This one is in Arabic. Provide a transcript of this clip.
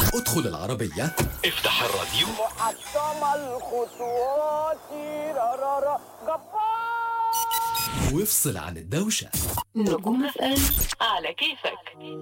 ادخل العربية، افتح الراديو. محطم الخطوات رارارا جبار. وافصل عن الدوشة. نجوم FM على كيفك.